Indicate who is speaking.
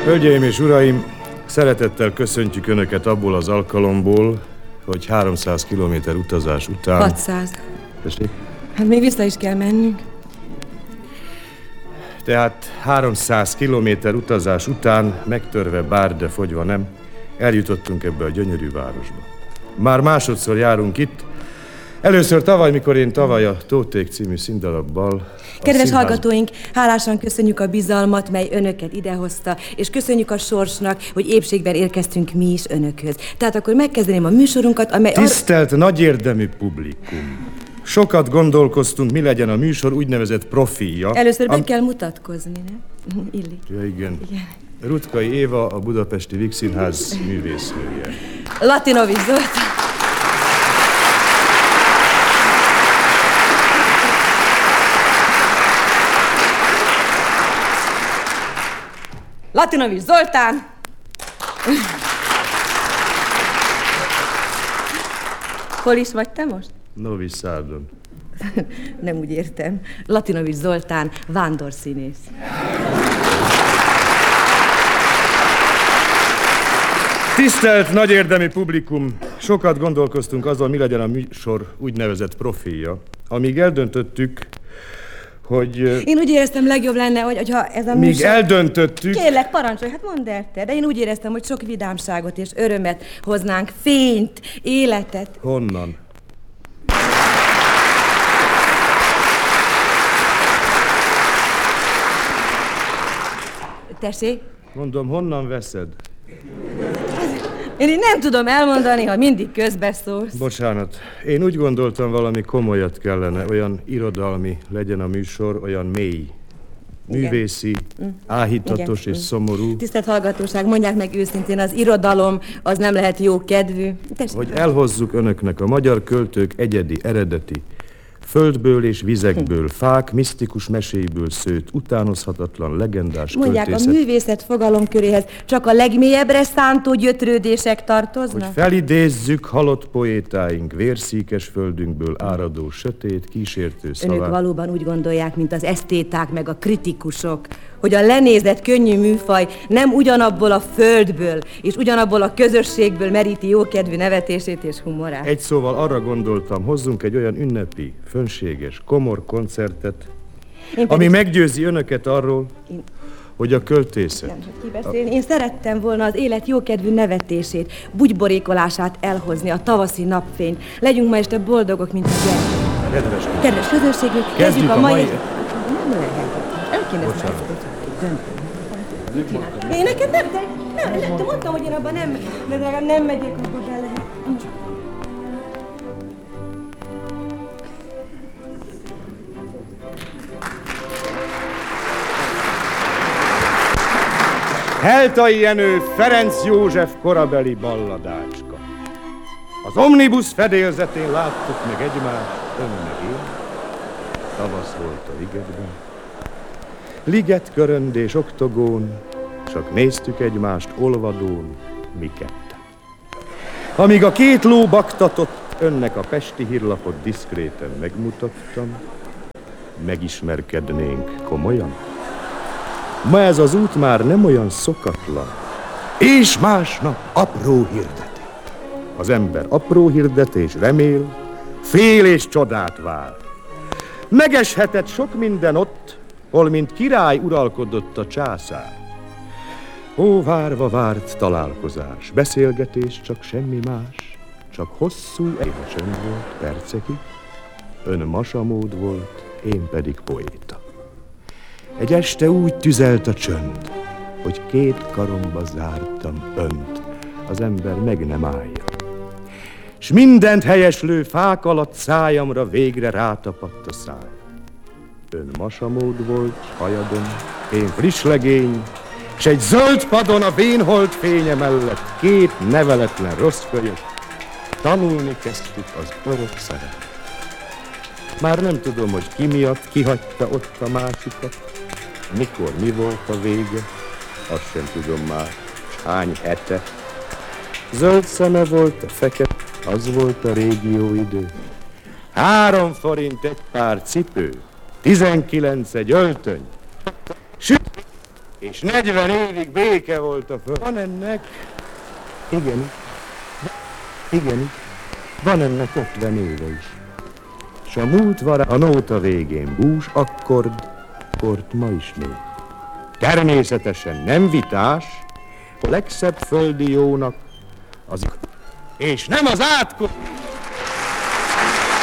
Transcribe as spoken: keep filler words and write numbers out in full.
Speaker 1: Hölgyeim és uraim, szeretettel köszöntjük Önöket abból az alkalomból, hogy háromszáz kilométer utazás után...
Speaker 2: hatszáz.
Speaker 1: Tessék?
Speaker 2: Hát még vissza is kell mennünk.
Speaker 1: Tehát háromszáz kilométer utazás után, megtörve bár, de fogyva nem, eljutottunk ebbe a gyönyörű városba. Már másodszor járunk itt. Először tavaly, mikor én tavaly a Tóték című színdarabbal...
Speaker 2: Kedves
Speaker 1: színház...
Speaker 2: hallgatóink, hálásan köszönjük a bizalmat, mely önöket idehozta, és köszönjük a sorsnak, hogy épségben érkeztünk mi is önökhöz. Tehát akkor megkezdeném a műsorunkat, amely...
Speaker 1: Tisztelt, ar... nagyérdemű publikum! Sokat gondolkoztunk, mi legyen a műsor úgynevezett profilja.
Speaker 2: Először be am... kell mutatkozni, ne? Illik.
Speaker 1: Ja, igen.
Speaker 2: igen.
Speaker 1: Rutkai Éva, a Budapesti Víg Színház művésznője.
Speaker 2: Latinovics Zoltán. Latinovics Zoltán. Hol is vagy te most?
Speaker 1: Novi Sadon.
Speaker 2: Nem úgy értem. Latinovics Zoltán, vándorszínész.
Speaker 1: Tisztelt, nagyérdemű publikum! Sokat gondolkoztunk azon, mi legyen a műsor úgynevezett profilja, amíg eldöntöttük, hogy...
Speaker 2: Én úgy éreztem, legjobb lenne, hogy, hogyha ez a
Speaker 1: Míg
Speaker 2: műsor...
Speaker 1: eldöntöttük...
Speaker 2: Kérlek, parancsolj, hát mondd el te, de én úgy éreztem, hogy sok vidámságot és örömet hoznánk, fényt, életet.
Speaker 1: Honnan?
Speaker 2: Tessék?
Speaker 1: Mondom, honnan veszed?
Speaker 2: Én így nem tudom elmondani, ha mindig közbeszólsz.
Speaker 1: Bocsánat, én úgy gondoltam, valami komolyat kellene, olyan irodalmi legyen a műsor, olyan mély, művészi, igen. áhítatos igen. és szomorú.
Speaker 2: Tisztelt hallgatóság, mondják meg őszintén, az irodalom az nem lehet jó kedvű. Tessék.
Speaker 1: Hogy elhozzuk önöknek a magyar költők egyedi, eredeti, földből és vizekből, fák, misztikus meséiből szőtt, utánozhatatlan, legendás
Speaker 2: mondják,
Speaker 1: költészet.
Speaker 2: A művészet fogalomköréhez csak a legmélyebbre szántó gyötrődések tartoznak?
Speaker 1: Hogy felidézzük halott poétáink vérszíkes földünkből áradó sötét, kísértő szavát.
Speaker 2: Önök valóban úgy gondolják, mint az esztéták meg a kritikusok, hogy a lenézett könnyű műfaj nem ugyanabból a földből és ugyanabból a közösségből meríti jókedvű nevetését és humorát.
Speaker 1: Egy szóval arra gondoltam, hozzunk egy olyan ünnepi, fönséges, komor koncertet, pedig... ami meggyőzi önöket arról, Én... hogy a költészet...
Speaker 2: A... Én szerettem volna az élet jókedvű nevetését, bugyborékolását elhozni, a tavaszi napfényt. Legyünk ma este boldogok, mint a gyermek.
Speaker 1: Kedves,
Speaker 2: Kedves közönségünk, kezdjük a mai... mai... Nem lehet. El kéne Én neked nem, de nem, nem, te mondtam, hogy én abban nem, de legalább nem megyek abba bele.
Speaker 1: Heltai Jenő, Ferenc József korabeli balladácska. Az omnibus fedélzetén láttuk meg egymást, ön meg én. Tavasz volt a ligetben. Liget, körönd és oktogón, csak néztük egymást olvadón, mi ketten. Amíg a két ló baktatott, önnek a pesti hírlapot diszkréten megmutattam, megismerkednénk komolyan. Ma ez az út már nem olyan szokatlan, és másnap apró hirdetés. Az ember apró hirdetés remél, fél és csodát vár. Megeshetett sok minden ott, hol mint király uralkodott a császár. Ó, várva várt találkozás, beszélgetés, csak semmi más, csak hosszú éve csönd volt percekig, ön masamód volt, én pedig poéta. Egy este úgy tüzelt a csönd, hogy két karomba zártam önt, az ember meg nem állja. S mindent helyeslő fák alatt szájamra végre rátapadt a száj. Ön masamód volt, hajadon, én friss legény, s egy zöld padon a vénholt fénye mellett két neveletlen rossz kölyök. Tanulni kezdtük az örök szeretet. Már nem tudom, hogy ki miatt kihagyta ott a másikat, mikor mi volt a vége, azt sem tudom már, hány hete. Zöld szeme volt, a fekete, az volt a régi jó idő. Három forint egy pár cipő, tizenkilenc egy öltöny. Süt, és negyven évig béke volt a föld. Van ennek, igen, igen, van ennek ötven éve is. S a múlt van a nóta végén bús akkord, akkord ma is még. Természetesen nem vitás, a legszebb földi jónak az, és nem az átkor.